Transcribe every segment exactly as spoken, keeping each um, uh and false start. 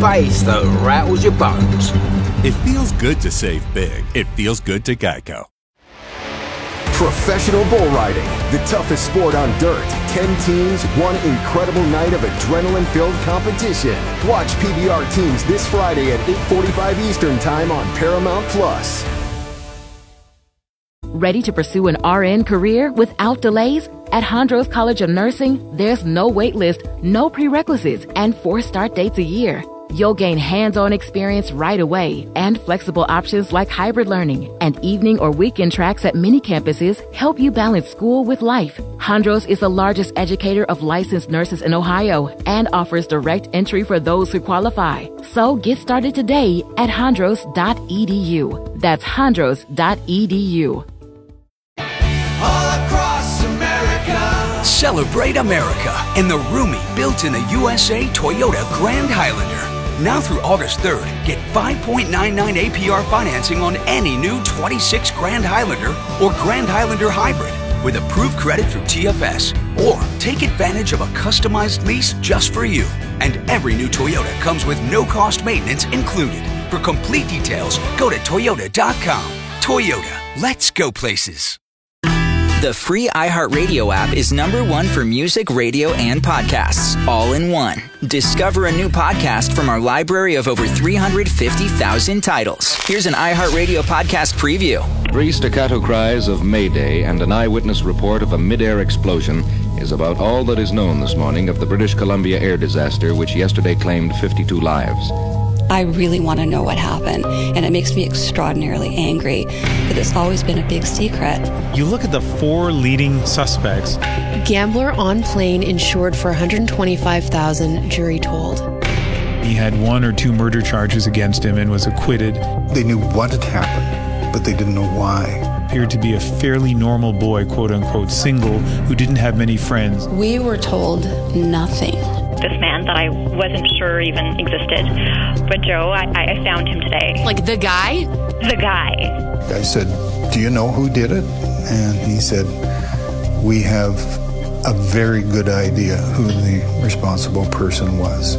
bass that rattles your bones. It feels good to save big. It feels good to Geico. Professional bull riding, the toughest sport on dirt. Ten teams, one incredible night of adrenaline-filled competition. Watch P B R teams this Friday at eight forty-five Eastern Time on Paramount Plus. Ready to pursue an R N career without delays? At Hondros College of Nursing, there's no wait list, no prerequisites, and four start dates a year. You'll gain hands-on experience right away and flexible options like hybrid learning and evening or weekend tracks at many campuses help you balance school with life. Hondros is the largest educator of licensed nurses in Ohio and offers direct entry for those who qualify. So get started today at hondros dot e d u. That's hondros dot e d u. All across America. Celebrate America in the roomy, built in the U S A Toyota Grand Highlander. Now through August third, get five point nine nine A P R financing on any new twenty-six Grand Highlander or Grand Highlander Hybrid with approved credit through T F S. Or take advantage of a customized lease just for you. And every new Toyota comes with no-cost maintenance included. For complete details, go to toyota dot com. Toyota, let's go places. The free iHeartRadio app is number one for music, radio, and podcasts, all in one. Discover a new podcast from our library of over three hundred fifty thousand titles. Here's an iHeartRadio podcast preview. Three staccato cries of Mayday and an eyewitness report of a mid-air explosion is about all that is known this morning of the British Columbia air disaster, which yesterday claimed fifty-two lives. I really want to know what happened, and it makes me extraordinarily angry that it's always been a big secret. You look at the four leading suspects. Gambler on plane insured for one hundred twenty-five thousand dollars, jury told. He had one or two murder charges against him and was acquitted. They knew what had happened, but they didn't know why. Appeared to be a fairly normal boy, quote-unquote, single, who didn't have many friends. We were told nothing. This man that I wasn't sure even existed. But Joe, I, I found him today. Like the guy? The guy. I said, do you know who did it? And he said, we have a very good idea who the responsible person was.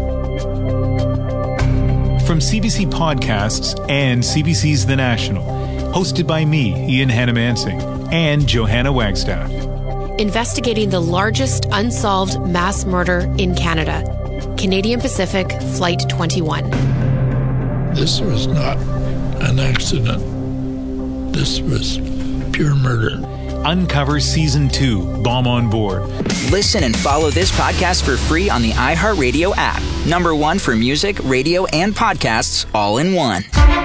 From C B C Podcasts and C B C's The National, hosted by me, Ian Hannamansing, and Johanna Wagstaff. Investigating the largest unsolved mass murder in Canada. Canadian Pacific Flight twenty-one. This was not an accident. This was pure murder. Uncover Season two, Bomb on Board. Listen and follow this podcast for free on the iHeartRadio app. Number one for music, radio, and podcasts, all in one.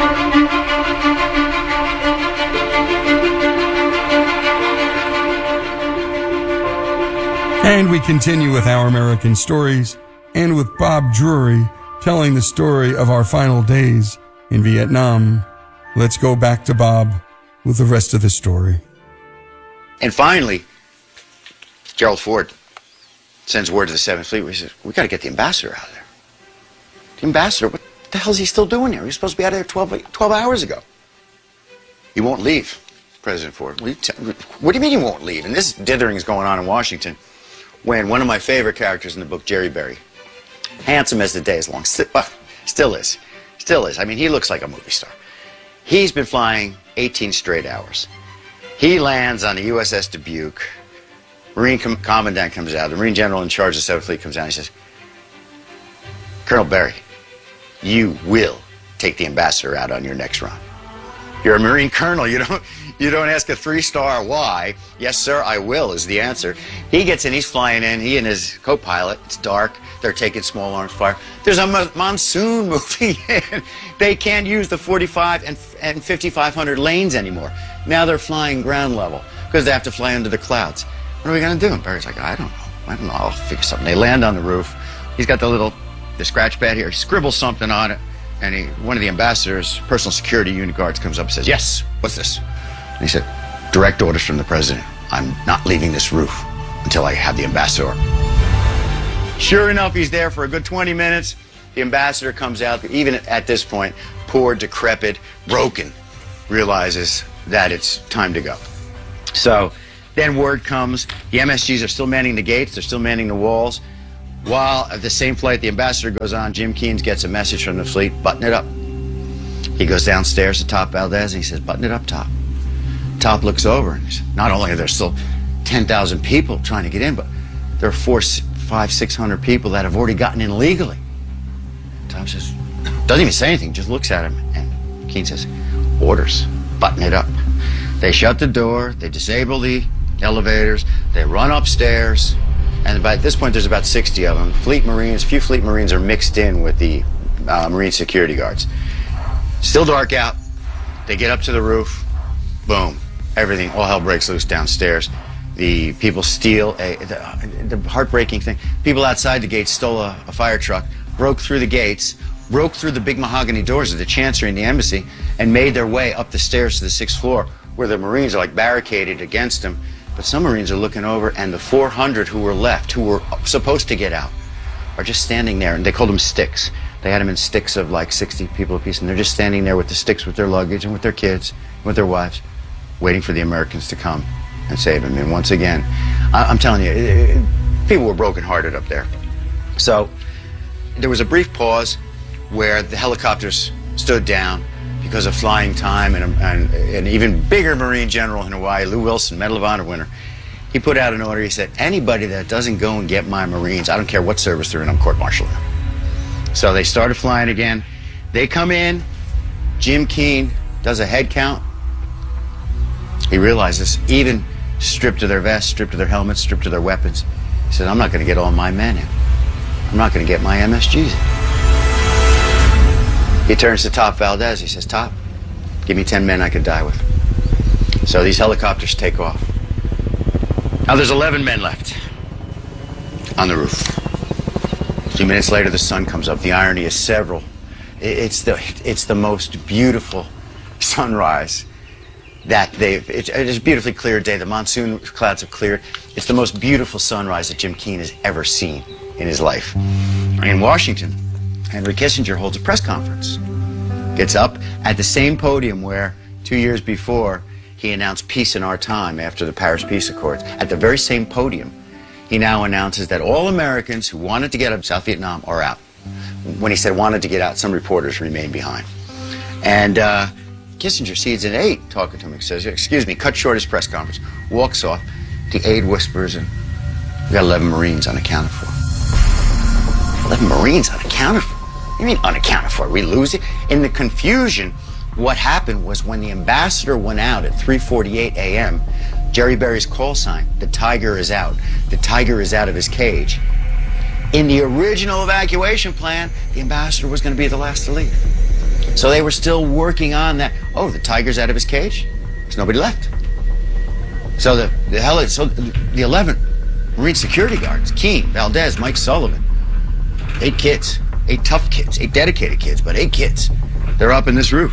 And we continue with Our American Stories, and with Bob Drury telling the story of our final days in Vietnam. Let's go back to Bob with the rest of the story. And finally, Gerald Ford sends word to the seventh Fleet where he says, we got to get the ambassador out of there. The ambassador, what the hell is he still doing here? He was supposed to be out of there twelve, twelve hours ago. He won't leave, President Ford. What do, you t- what do you mean he won't leave? And this dithering is going on in Washington when one of my favorite characters in the book, Jerry Berry, handsome as the day is long, still, uh, still is, still is. I mean, he looks like a movie star. He's been flying eighteen straight hours. He lands on the U S S Dubuque. Marine com- Commandant comes out. The Marine General in charge of the seventh Fleet comes down and he says, Colonel Berry, you will take the ambassador out on your next run. You're a Marine Colonel. You don't, you don't ask a three-star why. Yes, sir, I will is the answer. He gets in. He's flying in. He and his co-pilot. It's dark. They're taking small arms fire. There's a mo- monsoon moving in. They can't use the forty-five and, and fifty-five hundred lanes anymore. Now they're flying ground level because they have to fly under the clouds. What are we going to do? And Barry's like, I don't know. I don't know. I'll figure something. They land on the roof. He's got the little the scratch pad here. He scribbles something on it. And he, one of the ambassador's personal security unit guards comes up and says, yes, what's this? And he said, direct orders from the president. I'm not leaving this roof until I have the ambassador. Sure enough, he's there for a good twenty minutes. The ambassador comes out, even at this point, poor, decrepit, broken, realizes that it's time to go. So then word comes, the M S Gs are still manning the gates, they're still manning the walls. While at the same flight the Ambassador goes on, Jim Keynes gets a message from the fleet, button it up. He goes downstairs to Top Valdez and he says, button it up, Top. Top looks over and he says, not only are there still ten thousand people trying to get in, but there are four, five, six hundred people that have already gotten in legally. Top says, doesn't even say anything, just looks at him. And Keynes says, orders, button it up. They shut the door, they disable the elevators, they run upstairs, and by this point there's about sixty of them. Fleet Marines, few Fleet Marines are mixed in with the uh, Marine security guards. Still dark out, they get up to the roof, boom, everything, all hell breaks loose downstairs. The people steal a, the, the heartbreaking thing, people outside the gates stole a, a fire truck, broke through the gates, broke through the big mahogany doors of the Chancery and the Embassy, and made their way up the stairs to the sixth floor, where the Marines are like barricaded against them. But some Marines are looking over, and the four hundred who were left, who were supposed to get out, are just standing there, and they called them sticks. They had them in sticks of like sixty people apiece, and they're just standing there with the sticks with their luggage and with their kids, and with their wives, waiting for the Americans to come and save them. And once again, I I'm telling you, it, it, people were brokenhearted up there. So there was a brief pause where the helicopters stood down because of flying time, and, and an even bigger Marine general in Hawaii, Lou Wilson, Medal of Honor winner, he put out an order. He said, anybody that doesn't go and get my Marines, I don't care what service they're in, I'm court-martialing them. So they started flying again. They come in, Jim Keane does a head count. He realizes, even stripped of their vests, stripped of their helmets, stripped of their weapons, he said, I'm not going to get all my men in. I'm not going to get my M S Gs in. He turns to Top Valdez. He says, Top, give me ten men I could die with. So these helicopters take off. Now there's eleven men left on the roof. A few minutes later, the sun comes up. The irony is several. It's the, it's the most beautiful sunrise that they've... It, it is a beautifully clear day. The monsoon clouds have cleared. It's the most beautiful sunrise that Jim Keane has ever seen in his life. In Washington, Henry Kissinger holds a press conference. Gets up at the same podium where two years before he announced peace in our time after the Paris Peace Accords. At the very same podium, he now announces that all Americans who wanted to get out of South Vietnam are out. When he said wanted to get out, some reporters remained behind. And uh, Kissinger sees an aide talking to him. He says, excuse me, cut short his press conference, walks off. The aide whispers, and we got eleven Marines unaccounted for. eleven Marines unaccounted for? What do you mean unaccounted for? Are we losing? In the confusion, what happened was when the ambassador went out at three forty-eight a m, Jerry Berry's call sign, the tiger is out. The tiger is out of his cage. In the original evacuation plan, the ambassador was going to be the last to leave. So they were still working on that. Oh, the tiger's out of his cage? There's nobody left. So the, the hell is, so the eleven Marine security guards, Keane, Valdez, Mike Sullivan, eight kids, eight tough kids, eight dedicated kids, but eight kids. They're up in this roof.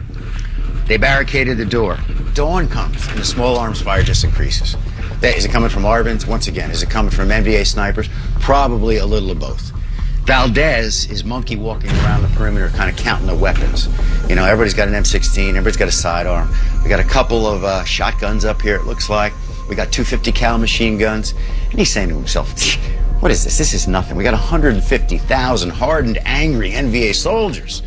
They barricaded the door. Dawn comes, and the small arms fire just increases. Is it coming from Arvins? Once again, is it coming from N V A snipers? Probably a little of both. Valdez is monkey walking around the perimeter, kind of counting the weapons. You know, everybody's got an M sixteen, everybody's got a sidearm. We got a couple of uh, shotguns up here, it looks like. We got two fifty cal machine guns. And he's saying to himself, what is this? This is nothing. We got one hundred fifty thousand hardened, angry N V A soldiers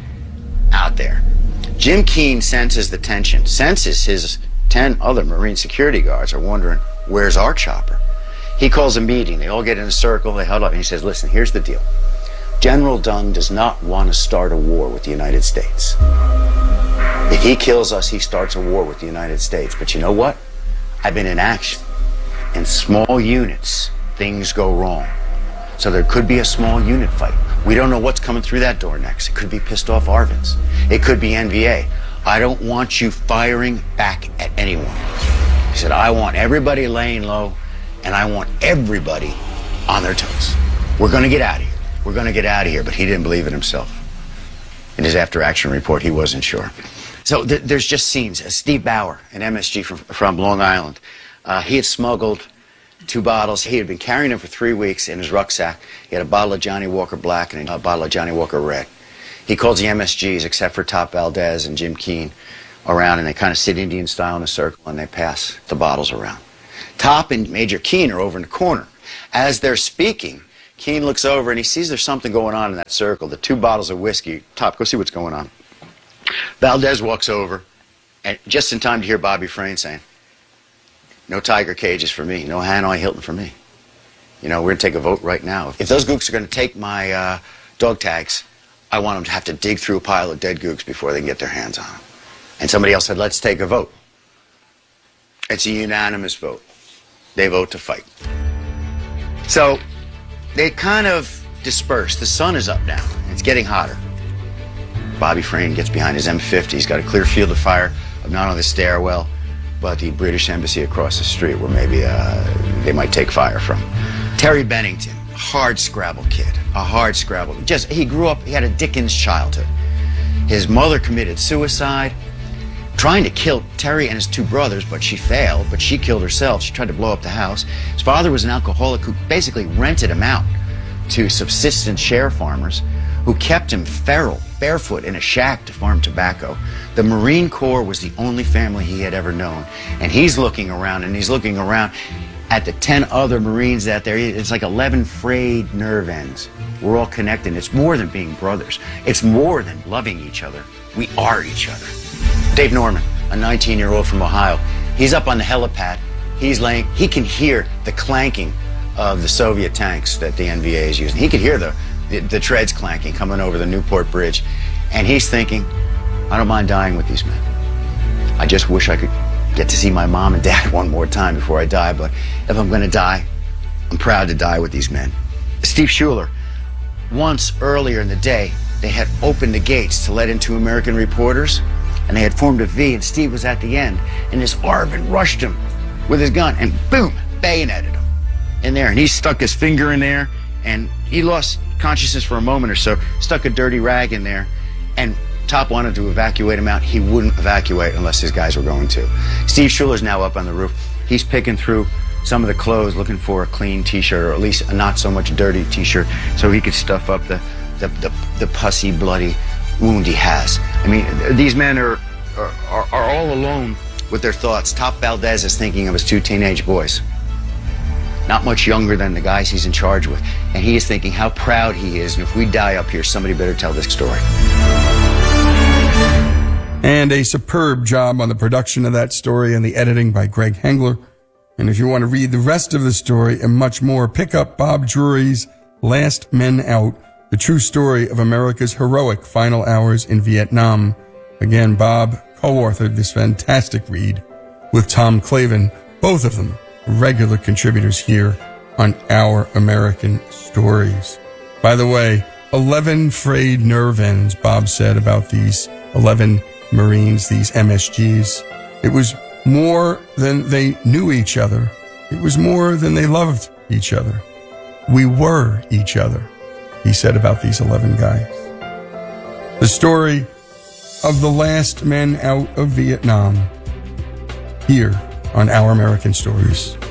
out there. Jim Keane senses the tension, senses his ten other Marine security guards are wondering, where's our chopper? He calls a meeting. They all get in a circle. They huddle up, and he says, listen, here's the deal. General Deng does not want to start a war with the United States. If he kills us, he starts a war with the United States. But you know what? I've been in action. In small units, things go wrong. So there could be a small unit fight. We don't know what's coming through that door next. It could be pissed off Arvins. It could be N V A. I don't want you firing back at anyone. He said, I want everybody laying low, and I want everybody on their toes. We're going to get out of here. We're going to get out of here. But he didn't believe it himself. In his after-action report, he wasn't sure. So th there's just scenes. Uh, Steve Bauer, an M S G from, from Long Island, uh, he had smuggled two bottles. He had been carrying them for three weeks in his rucksack. He had a bottle of Johnny Walker Black and a bottle of Johnny Walker Red. He calls the M S Gs, except for Top Valdez and Jim Keane, around, and they kind of sit Indian style in a circle, and they pass the bottles around. Top and Major Keane are over in the corner. As they're speaking, Keene looks over and he sees there's something going on in that circle. The two bottles of whiskey. Top, go see what's going on. Valdez walks over, and just in time to hear Bobby Frayne saying, no Tiger cages for me, no Hanoi Hilton for me. You know, we're going to take a vote right now. If those gooks are going to take my uh, dog tags, I want them to have to dig through a pile of dead gooks before they can get their hands on them. And somebody else said, let's take a vote. It's a unanimous vote. They vote to fight. So they kind of disperse. The sun is up now. It's getting hotter. Bobby Frayne gets behind his M fifty. He's got a clear field of fire of not only the stairwell, but the British embassy across the street where maybe uh, they might take fire from. Terry Bennington, a hard Scrabble kid, a hard Scrabble. Just, he grew up, he had a Dickens childhood. His mother committed suicide, trying to kill Terry and his two brothers, but she failed, but she killed herself. She tried to blow up the house. His father was an alcoholic who basically rented him out to subsistence share farmers who kept him feral, barefoot in a shack to farm tobacco. The Marine Corps was the only family he had ever known. And he's looking around, and he's looking around at the ten other Marines out there. It's like eleven frayed nerve ends. We're all connected. It's more than being brothers. It's more than loving each other. We are each other. Dave Norman, a nineteen-year-old from Ohio, he's up on the helipad. He's laying, he can hear the clanking of the Soviet tanks that the N V A is using. He could hear the, the, the treads clanking coming over the Newport Bridge. And he's thinking, I don't mind dying with these men. I just wish I could get to see my mom and dad one more time before I die, but if I'm going to die, I'm proud to die with these men. Steve Schuler, once earlier in the day, they had opened the gates to let in two American reporters, and they had formed a V, and Steve was at the end, and this Arvin rushed him with his gun, and boom, bayoneted him in there, and he stuck his finger in there, and he lost consciousness for a moment or so, stuck a dirty rag in there, and Top wanted to evacuate him out. He wouldn't evacuate unless his guys were going to. Steve Schuler's now up on the roof. He's picking through some of the clothes, looking for a clean T-shirt, or at least a not so much dirty T-shirt, so he could stuff up the, the, the, the pussy, bloody wound he has. I mean, these men are, are, are all alone with their thoughts. Top Valdez is thinking of his two teenage boys, not much younger than the guys he's in charge with, and he is thinking how proud he is, and if we die up here, somebody better tell this story. And a superb job on the production of that story and the editing by Greg Hengler. And if you want to read the rest of the story and much more, pick up Bob Drury's Last Men Out, the true story of America's heroic final hours in Vietnam. Again, Bob co-authored this fantastic read with Tom Clavin, both of them regular contributors here on Our American Stories. By the way, eleven frayed nerve ends, Bob said about these eleven Marines, these M S Gs. It was more than they knew each other. It was more than they loved each other. We were each other, he said about these eleven guys. The story of the last men out of Vietnam here on Our American Stories.